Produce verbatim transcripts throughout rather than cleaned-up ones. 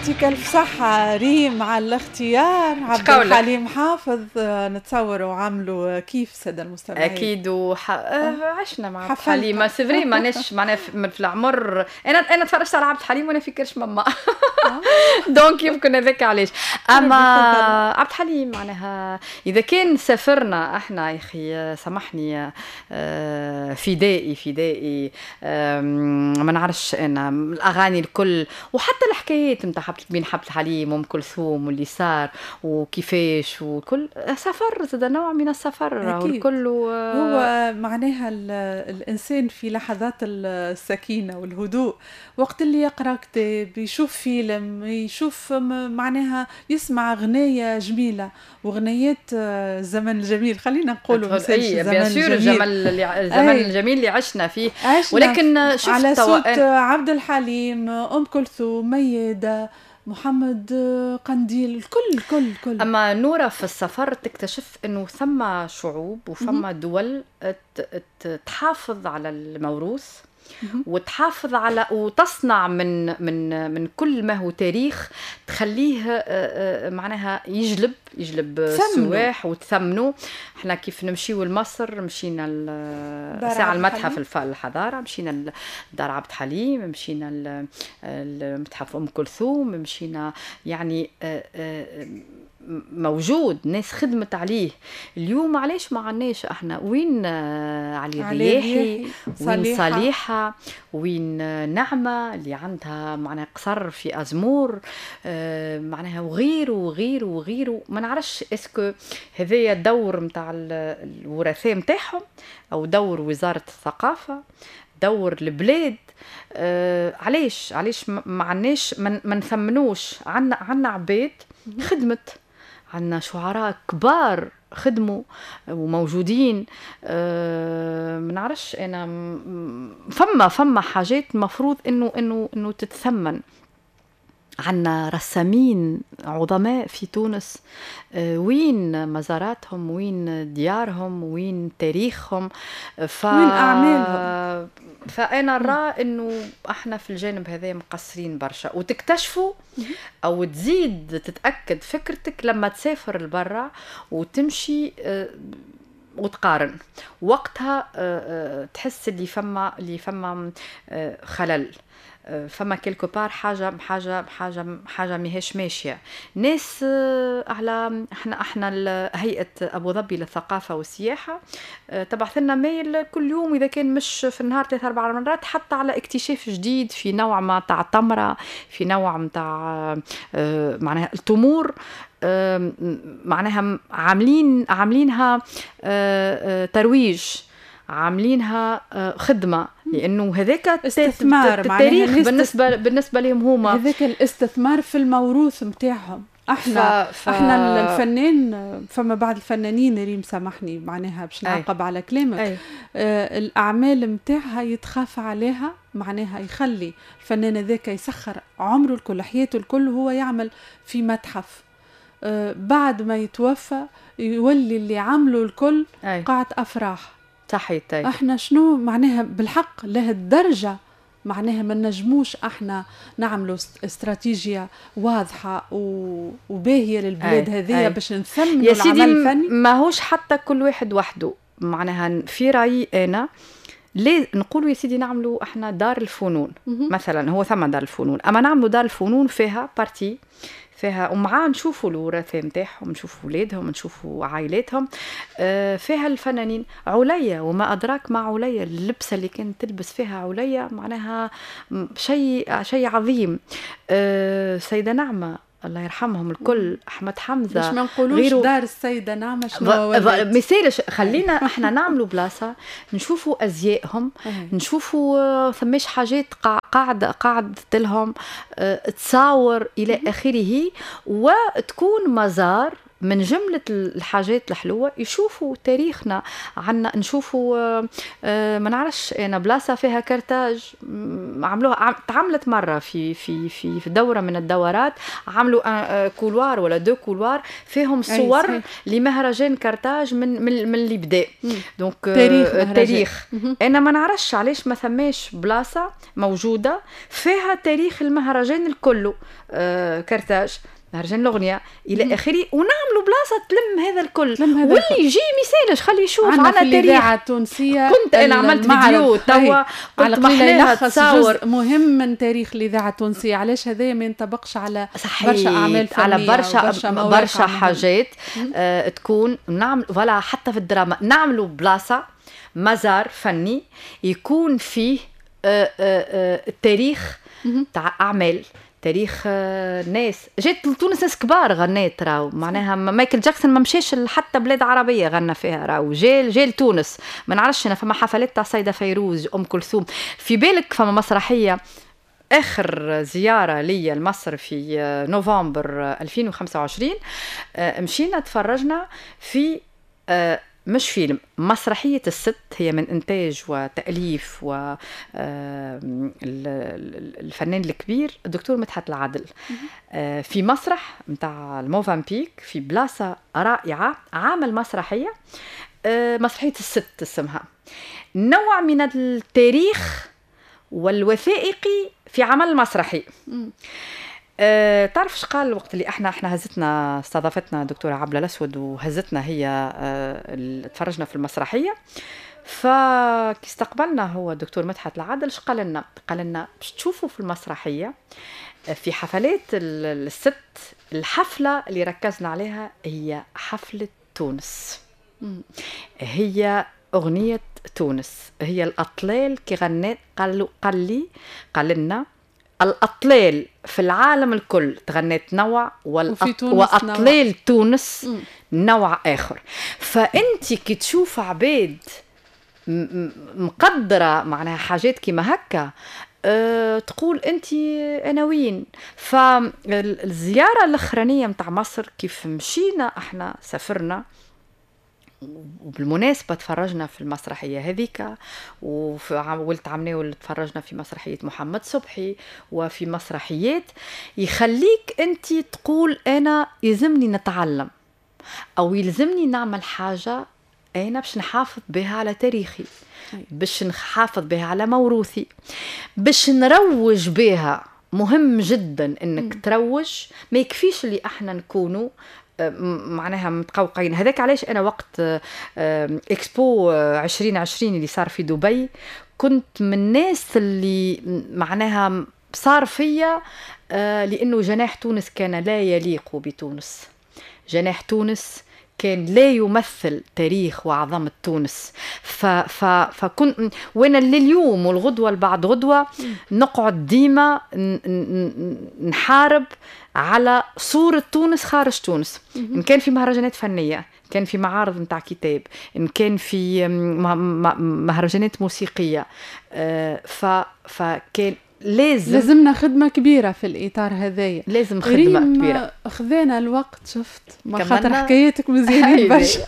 يعطيك ألف صحة ريم على الاختيار. عبد الحليم حافظ نتصور وعملوا كيف سادة المستمعين. أكيد وح... أه عشنا مع عبد الحليم سيفري ماناش معناها في العمر. أنا أنا تفرجت على عبد الحليم وأنا فكرش ماما دونك يمكن هذاك علاش. أما عبد الحليم معناها إذا كان سافرنا إحنا يا أخي سامحني فدائي فدائي ما نعرفش أنا الأغاني الكل وحتى الحكايات نتاع بين عبد الحليم وأم كلثوم واللي صار وكيفاش وكل سفر زاد نوع من السفر والكل و... هو معناها الإنسان في لحظات السكينة والهدوء وقت اللي يقرأ كتاب يشوف فيلم يشوف معناها يسمع أغنية جميلة وغنيات الزمن الجميل خلينا نقولوا أي الزمن الجميل الزمن الجميل اللي عشنا فيه ولكن شفت على صوت عبد الحليم أم كلثوم ميادة محمد قنديل الكل الكل الكل. أما نورة في السفر تكتشف أنه ثم شعوب وثم دول تحافظ على الموروث وتحافظ على وتصنع من من من كل ما هو تاريخ تخليه معناها يجلب يجلب سواح وتثمنه. احنا كيف نمشيو لمصر مشينا ساعة المتحف الحضارة مشينا لدار عبد الحليم مشينا المتحف أم كلثوم مشينا يعني موجود ناس خدمت عليه. اليوم علاش ما عناش احنا وين علي الرياحي وين صالحة وين نعمة اللي عندها معناها قصر في أزمور اه معناها وغيره وغيره وغيره ما نعرفش اسكو هذايا الدور متاع الوراثة متاعهم او دور وزارة الثقافة دور البلاد. آه علاش علاش ما عناش ما نثمنوش. عنا عنا عباد خدمت عنا شعراء كبار خدموا وموجودين. أه ما نعرفش انا فما فما حاجات مفروض انه انه انه تتثمن. عنا رسامين عظماء في تونس أه وين مزاراتهم وين ديارهم وين تاريخهم ف... وين أعمالهم. فأنا نرى إنه إحنا في الجانب هذا مقصرين برشا وتكتشفوا أو تزيد تتأكد فكرتك لما تسافر لبرا وتمشي أه وتقارن وقتها أه تحس اللي فما اللي فما أه خلل فما كيلكو بار حاجه حاجه حاجه حاجه ماهيش ماشيه. ناس على احنا احنا هيئه ابو ظبي للثقافه والسياحه تبعث لنا ميل كل يوم اذا كان مش في النهار ثلاث اربع مرات حتى على اكتشاف جديد في نوع ما تاع التمره في نوع متاع معناها التمور معناها عاملين عاملينها ترويج عاملينها خدمه لانه هذاك استثمار التاريخ بالنسبه بالنسبه لهم هما هذاك الاستثمار في الموروث نتاعهم. احنا ف... ف... احنا الفنان فما بعض الفنانين ريم سامحني معناها باش نعقب على كلامك آه الاعمال نتاعها يتخاف عليها معناها يخلي الفنان هذاك يسخر عمره الكل حياته الكل هو يعمل في متحف آه بعد ما يتوفى يولي اللي عمله الكل قاعة افراح. صحيح. احنا شنو معناها بالحق لهالدرجة معناها ما نجموش احنا نعملوا استراتيجية واضحة وباهية للبلاد هذه باش نثمنوا العمل الفني. ما هوش حتى كل واحد وحده معناها في رأيي انا ليه نقولوا يا سيدي نعملوا احنا دار الفنون مثلا هو ثم دار الفنون اما نعملوا دار الفنون فيها بارتي فيها ومعاه نشوفوا الوراثة متاعهم نشوفوا ولادهم نشوفوا عائلاتهم فيها الفنانين. عليا وما أدراك مع عليا اللبسة اللي كانت تلبس فيها عليا معناها شيء شيء عظيم. سيدة نعمة الله يرحمهم الكل احمد حمزه باش ما نقولوش دار السيده نعمه شنو مثال خلينا احنا نعملوا بلاصه نشوفوا ازيائهم نشوفوا ثماش حاجات قاعده قاعده لهم تصاور الى اخره وتكون مزار من جملة الحاجات الحلوة يشوفوا تاريخنا عنا، نشوفوا آه آه ما نعرفش أنا بلاصة فيها كرتاج عملوها، تعملت مرة في في في في دورة من الدورات، عملوا آه كولوار ولا دو كولوار فيهم صور لمهرجان كرتاج من من من اللي بدا. دونك تاريخ آه تاريخ أنا ما نعرفش علاش ما ثماش بلاصة موجودة فيها تاريخ المهرجان الكله، آه كرتاج مهرجان الأغنية إلى آخره، ونعملوا بلاصة تلم هذا الكل، واللي يجي مثالش خلي يشوف عنا في الإذاعة التونسية. كنت أنا عملت فيديو توا قلت محلها تصور جزء مهم من تاريخ الإذاعة التونسية. علاش هذا ما ينطبقش على برشا أعمال فنية على برشا برشا, برشا حاجات آه تكون نعمل ولا حتى في الدراما نعملوا بلاصة مزار فني يكون فيه آه آه آه التاريخ تاع أعمال، تاريخ ناس جات لتونس ناس كبار غنات راو، معناها مايكل جاكسون ما مشاش حتى بلاد عربيه غنى فيها راو، جيل جيل تونس ما نعرفش انا فما حفلات تاع سيده فيروز ام كلثوم. في بالك فما مسرحيه اخر زياره لي لمصر في نوفمبر ألفين وخمسة وعشرين مشينا تفرجنا في مش فيلم، مسرحية الست، هي من إنتاج وتأليف والفنان الكبير الدكتور مدحت العدل، في مسرح متاع الموفامبيك في بلاصة رائعة، عامل مسرحية مسرحية الست اسمها، نوع من التاريخ والوثائقي في عمل مسرحي. أه، تعرف قال الوقت اللي احنا احنا هزتنا استضافتنا دكتوره عبله الاسود وهزتنا هي أه تفرجنا في المسرحيه، فكي استقبلنا هو الدكتور مدحت العدل قال لنا قال لنا باش تشوفوا في المسرحيه في حفلات الست الحفله اللي ركزنا عليها هي حفله تونس، هي اغنيه تونس، هي الاطلال كي غنات. قال قال لي قال لنا الأطلال في العالم الكل تغنت نوع والأط... وأطلال نوع. تونس م. نوع آخر. فأنت كي تشوف عباد م... مقدرة معناها حاجات كما هكا أه... تقول أنت أنا وين. فالزيارة الأخرانية متاع مصر كيف مشينا احنا سافرنا، وبالمناسبة تفرجنا في المسرحية هذيك، وولت عمني واللي تفرجنا في مسرحية محمد صبحي وفي مسرحيات يخليك أنت تقول أنا يلزمني نتعلم أو يلزمني نعمل حاجة أنا باش نحافظ بها على تاريخي، باش نحافظ بها على موروثي، باش نروج بها. مهم جدا أنك م. تروج، ما يكفيش اللي احنا نكونوا معناها متقوقين. هذاك علاش أنا وقت إكسبو عشرين عشرين اللي صار في دبي كنت من الناس اللي معناها صار فيا، لأنه جناح تونس كان لا يليق بتونس، جناح تونس كان لا يمثل تاريخ وعظمة تونس. ف ف فكن وانا لليوم والغدوة البعد غدوة نقعد ديما نحارب على صورة تونس خارج تونس، إن كان في مهرجانات فنية، كان في معارض متاع كتاب، إن كان في مهرجانات موسيقية، ف فكان لازم لازمنا خدمة كبيرة في الإطار هذايا، لازم خدمة كبيرة. خذينا الوقت، شفت ما خاطر حكايتك مزيانين برشا.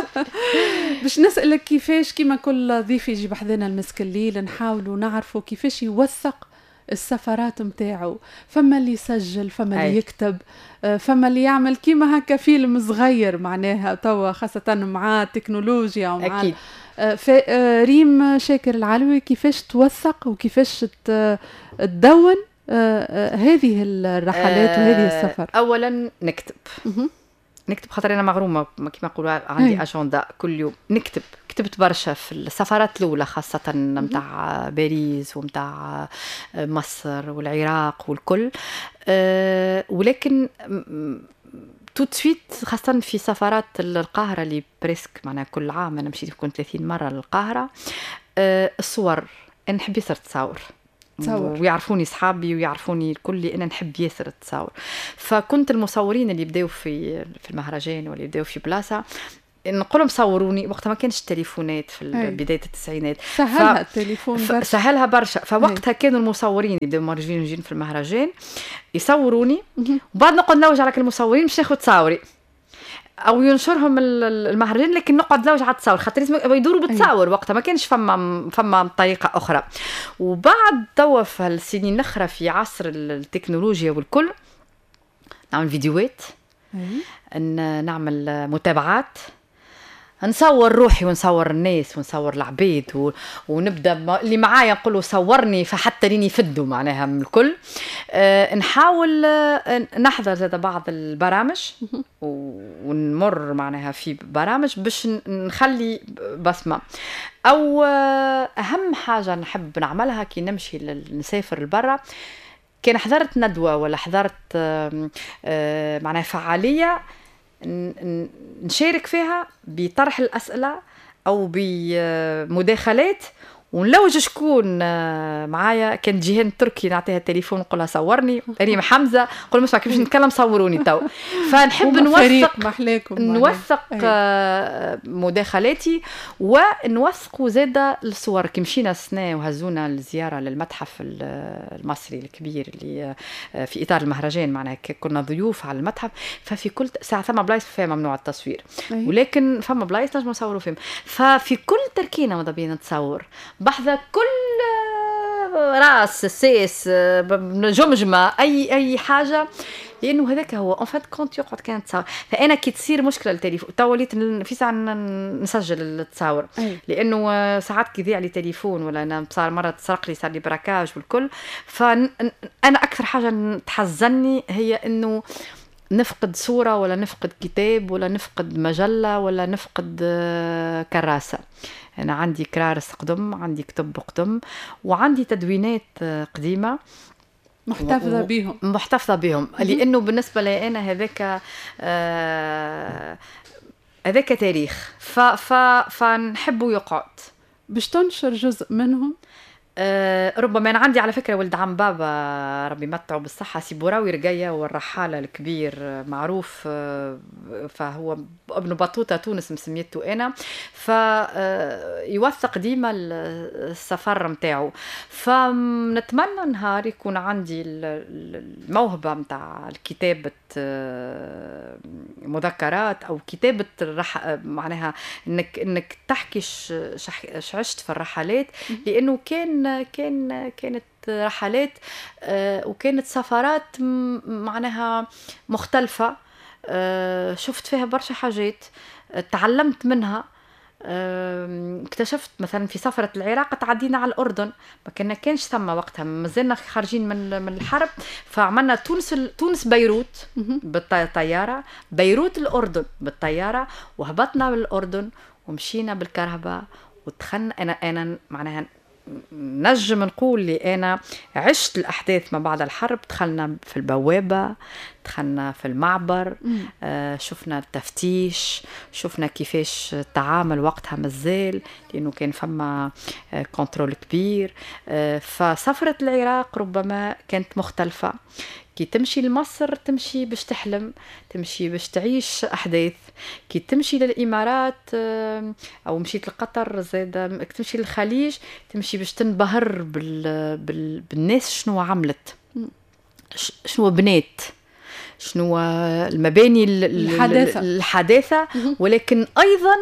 باش نسألك كيفاش كيما كل ضيف يجي بحذنا المسك الليل نحاولوا نعرفوا كيفاش يوثق السفرات متاعه. فما اللي يسجل، فما اللي يكتب، فما اللي يعمل كيما هكا فيلم صغير معناها توا خاصة مع التكنولوجيا ومع أكيد. ريم شاكر العلوي كيفاش توثق وكيفاش تدون هذه الرحلات وهذه السفر؟ أولا نكتب نكتب خاطر أنا مغرومة كما نقولوا عندي أجندة كل يوم نكتب. كتبت برشا في السفرات الأولى خاصة متاع باريس ومتاع مصر والعراق والكل، أه ولكن توت سويت خاصة في سفرات القاهرة اللي بريسك معناها كل عام أنا مشيت كنت ثلاثين مرة للقاهرة. أه الصور أنا نحب ياسر تصور، تصور ويعرفوني صحابي ويعرفوني الكل لأن نحب ياسر التصور. فكنت المصورين اللي بداوا في في المهرجان واللي بداوا في بلاصة نقولهم صوروني، وقتها ما كانش التليفونات في بداية التسعينات، سهلها ف... التليفون برشا. سهلها برشا. فوقتها كانوا المصورين اللي بداوا مارجين يجين في المهرجان يصوروني، وبعد نقعد نلوج على المصورين مش ناخد تصاوري. او ينشرهم المهرجان، لكن نقعد لوج على التصاور خاطر لازم يدوروا بالتصاور وقتها ما كانش فما فما طريقه اخرى. وبعد توا في السنين الاخرى في عصر التكنولوجيا والكل نعمل فيديوهات، ان نعمل متابعات، نصور روحي ونصور الناس ونصور العبيد و... ونبدا ما... اللي معايا نقول له صورني فحتى لين يفدوا معناها من الكل. أه نحاول أه نحضر زاد بعض البرامج و... ونمر معناها في برامج باش نخلي بصمه. او أه اهم حاجه نحب نعملها كي نمشي نسافر لبرا، كان حضرت ندوه ولا حضرت أه أه معناها فعاليه نشارك فيها بطرح الأسئلة أو بمداخلات، ونلوج شكون معايا. كان جيهان تركي نعطيها التليفون نقولها صورني، ريم حمزة قول مش كيفاش نتكلم صوروني تو. فنحب نوثق نوثق مداخلاتي ونوثق زادة الصور. كي مشينا السنة وهزونا الزيارة للمتحف المصري الكبير اللي في إطار المهرجان، معناها كنا ضيوف على المتحف، ففي كل ساعة ثم بلايص فيها ممنوع التصوير ولكن فما بلايص نجم نصوروا فيهم. ففي كل تركينا ماذا بينا نتصور بحذا كل راس سيس جمجمة أي أي حاجة، لأنه هذاك هو ان فات كونت يقعد كان تصور. فأنا كي تصير مشكلة التليفون تو وليت في ساعة نسجل التصاور، لأنه ساعات كي يضيع لي تليفون ولا أنا صار مرة تسرق لي صار لي براكاج والكل. فأنا أكثر حاجة تحزني هي إنه نفقد صورة ولا نفقد كتاب ولا نفقد مجلة ولا نفقد كراسة. أنا عندي كرارس قدم، عندي كتب قدم، وعندي تدوينات قديمة محتفظة و... بيهم محتفظة بيهم لأنه بالنسبة لي أنا هذاك آه... هذاك تاريخ. ف... ف... فنحبه يقعد. باش تنشر جزء منهم؟ أه ربما أنا عندي على فكرة ولد عم بابا ربي متعه بالصحة سيبوراوي رقية، والرحالة الكبير معروف، أه فهو ابن بطوطة تونس مسميته أنا، فيوثق ديما السفر متاعه. فنتمنى نهار يكون عندي الموهبة متاع الكتابة مذكرات أو كتابة الرح... معناها إنك إنك تحكي شعشت في الرحلات، لأنه كان كان كانت رحلات وكانت سفرات معناها مختلفة، شفت فيها برشا حاجات تعلمت منها. اكتشفت مثلا في سفرة العراق تعدينا على الأردن، ما كنا كانش ثم وقتها مازلنا خارجين من من الحرب، فعملنا تونس تونس بيروت بالطيارة، بيروت الأردن بالطيارة، وهبطنا بالأردن ومشينا بالكرهبة ودخلنا. أنا أنا معناها نجم نقول لي أنا عشت الأحداث ما بعد الحرب. دخلنا في البوابة، دخلنا في المعبر، آه شفنا التفتيش، شفنا كيفاش التعامل وقتها مازال لأنه كان فما آه كنترول كبير. آه فسفرة العراق ربما كانت مختلفة. كي تمشي لمصر تمشي باش تحلم، تمشي باش تعيش أحداث. كي تمشي للإمارات أو مشيت لقطر زاد، تمشي للخليج تمشي باش تنبهر بال... بال... بالناس شنو عملت، شنو بنات، شنو المباني الحداثة, الحداثة. ولكن أيضا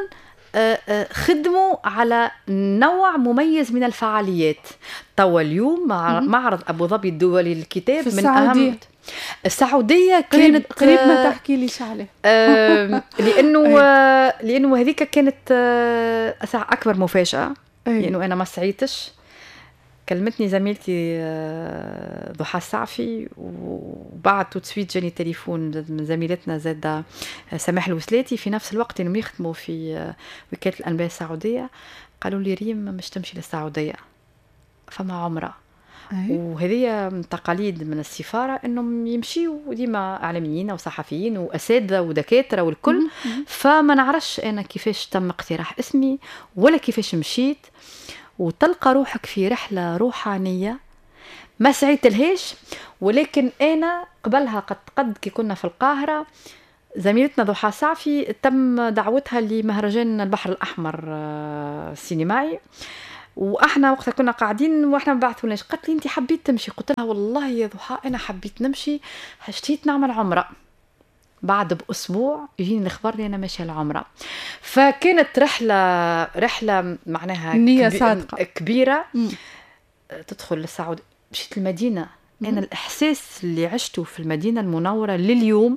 خدموا على نوع مميز من الفعاليات. توا اليوم معرض أبو ظبي الدولي للكتاب من أهم السعودية كانت قريب ما تحكي لي عليه آه لأنه آه لأنه هذيك كانت آه أكبر مفاجأة، لأنه أنا ما سعيتش. كلمتني زميلتي آه ضحى السعفي، وبعد تو تسويت جاني تليفون من زميلتنا زادة سماح الوسلاتي في نفس الوقت إنهم يخدموا في آه وكالة الأنباء السعودية. قالوا لي ريم مش تمشي للسعودية، فما عمرة. وهذه تقاليد من السفارة إنهم يمشيوا ديما إعلاميين أو صحفيين وأساتذة ودكاترة والكل. فما نعرفش أنا كيفاش تم اقتراح اسمي ولا كيفاش مشيت. وتلقى روحك في رحلة روحانية ما سعيت لهاش. ولكن أنا قبلها قد قد كي كنا في القاهرة زميلتنا ضحى سعفي تم دعوتها لمهرجان البحر الأحمر السينمائي، واحنا وقتها كنا قاعدين واحنا ما بعثولناش. قالت لي انت حبيت تمشي؟ قلت لها والله يا ضحى انا حبيت نمشي، اشتيت نعمل عمره بعد بأسبوع يجيني الخبر اللي أنا ماشية العمرة. فكانت رحلة رحلة معناها نية صادقة كبيرة. م. تدخل للسعودية، مشيت المدينة. م. أنا الإحساس اللي عشته في المدينة المنورة لليوم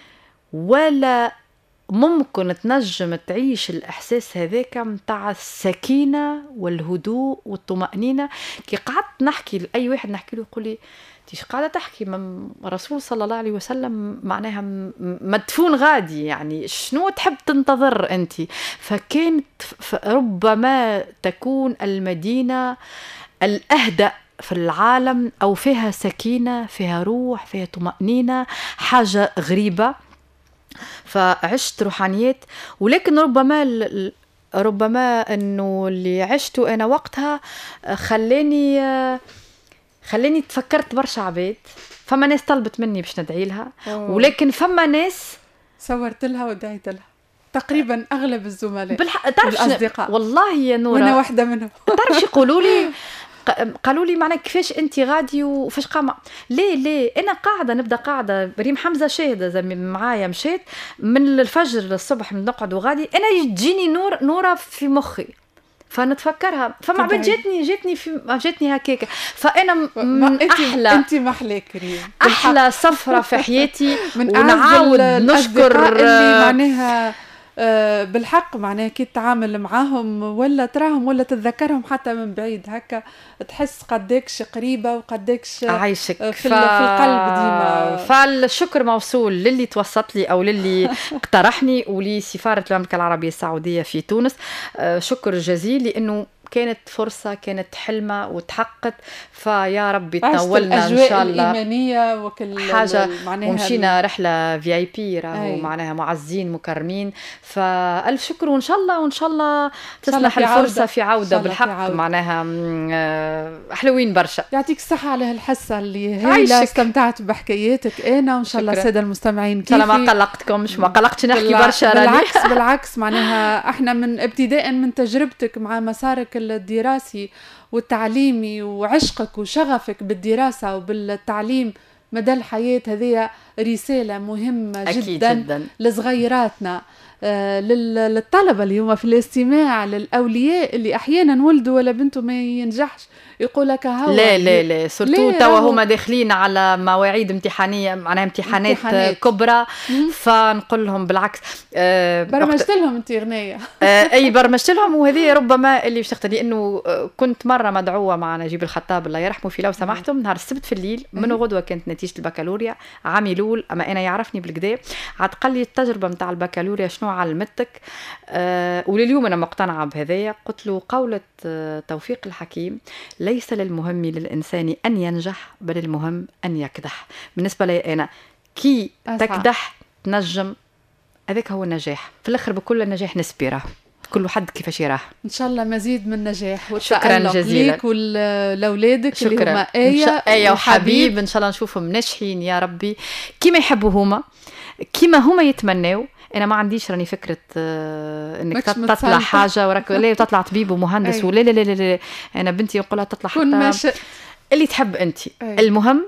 ولا ممكن تنجم تعيش الإحساس هذاك متاع السكينة والهدوء والطمأنينة. كي قعدت نحكي لأي واحد نحكي له يقول لي تيش قاعدة تحكي من رسول صلى الله عليه وسلم معناها مدفون غادي، يعني شنو تحب تنتظر أنت؟ فكانت ربما تكون المدينة الأهدأ في العالم أو فيها سكينة، فيها روح، فيها طمأنينة، حاجة غريبة. فعشت روحانيات. ولكن ربما ربما أنه اللي عشته أنا وقتها خلاني خلاني تفكرت برشا عباد. فما ناس طلبت مني باش ندعي لها، ولكن فما ناس صورت لها ودعيت لها. تقريبا أغلب الزملاء بالح... والأصدقاء والله يا نورا وأنا واحدة منهم. تعرف يقولوا لي قالوا لي معناها كيفاش انت غادي وفاش قام ليه ليه انا قاعده نبدا قاعده ريم حمزه شاهده زي معايا مشيت من الفجر للصبح نقعد وغادي انا تجيني نور نوره في مخي فنتفكرها. فما عباد جاتني جاتني في جاتني هكاك. فانا من احلى انت محلاك ريم احلى سفره في حياتي ونعاود نشكر اللي معناها أه بالحق معناها كي تتعامل معاهم ولا تراهم ولا تتذكرهم حتى من بعيد هكا تحس قداكش قريبة وقداكش عايشك في, ف... في القلب ديما. فالشكر موصول للي توسط لي أو للي اقترحني ولسفارة المملكة العربية السعودية في تونس. أه شكر جزيل لأنه كانت فرصة كانت حلمة وتحققت. فيا ربي تنولنا إن شاء الله الإيمانية وكل حاجة. ومشينا رحلة في اي بي راهو معناها معزين مكرمين. فألف شكر وإن شاء الله وإن شاء الله تصلح الفرصة في عودة بالحق عودة. معناها حلوين برشا. يعطيك الصحة على هالحصة اللي هي استمتعت بحكاياتك أنا وإن شاء الله السادة المستمعين. كيفي إن شاء الله ما قلقتكم مش ما قلقتش نحكي برشا بالعكس بالعكس معناها احنا من ابتداء من تجربتك مع مسارك الدراسي والتعليمي وعشقك وشغفك بالدراسة وبالتعليم مدى الحياة هذه رسالة مهمة جدا, جدا لصغيراتنا آه للطلبة اليوم في الاستماع للأولياء اللي أحيانا ولدوا ولا بنته ما ينجحش يقول لك هوا لا لا لا سورتو توا هما داخلين على مواعيد امتحانية معناها امتحانات, امتحانات كبرى. فنقول لهم بالعكس آه برمجت لهم انت غنية آه اي برمجت لهم. وهذه ربما اللي باش تختار لانه كنت مرة مدعوة مع نجيب الخطاب الله يرحمه في لو سمحتم نهار السبت في الليل من غدوة كانت نتيجة البكالوريا عامي لول. اما انا يعرفني بالكدا عاد قال لي التجربة متاع البكالوريا شنو علمتك آه ولليوم انا مقتنعة بهذايا. قلت له قولة آه توفيق الحكيم ليس للمهم للإنسان أن ينجح بل المهم أن يكدح. بالنسبة لي أنا كي أسعى. تكدح تنجم هذاك هو النجاح في الآخر. بكل النجاح نسبي راه كل حد كيفاش يراه. إن شاء الله مزيد من نجاح شكرا جزيلا ليك ولأولادك اللي هما آية آية وحبيب. إن شاء الله نشوفهم ناجحين يا ربي كيما يحبوا هما كيما هما يتمنوا. انا ما عنديش راني فكره آه انك تطلع حاجه وراك لا تطلع طبيب ومهندس ولا لا لا لا. انا بنتي يقولها تطلع حتى اللي تحب انت. المهم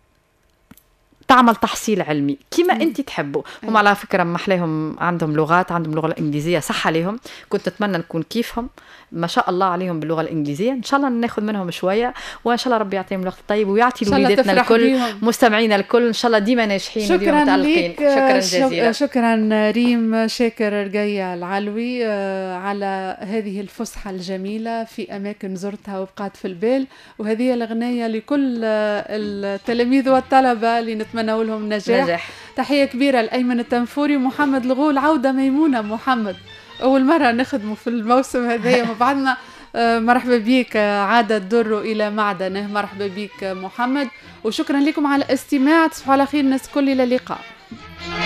تعمل تحصيل علمي كيما انت تحبوا. هم على فكره محلاهم عندهم لغات عندهم اللغه الانجليزيه صح عليهم. كنت اتمنى نكون كيفهم ما شاء الله عليهم باللغه الانجليزيه. ان شاء الله ناخذ منهم شويه وان شاء الله ربي يعطيهم الوقت الطيب ويعطي لوليداتنا الكل مستمعينا الكل ان شاء الله ديما ناجحين وديما متالقين. شكرا جزيلا. شكرا ريم شاكر رقية العلوي على هذه الفسحه الجميله في اماكن زرتها وبقات في البال. وهذه الاغنيه لكل التلاميذ والطلبه اللي نتمنى لهم نجاح. نجاح. تحيه كبيره لايمن التنفوري ومحمد الغول. عوده ميمونه محمد أول مرة نخدمه في الموسم هذا مع بعضنا. مرحبا بيك عادة الدر إلى معدنه. مرحبا بيك محمد وشكرا لكم على الاستماع. تصبحوا على خير الناس كل إلى اللقاء.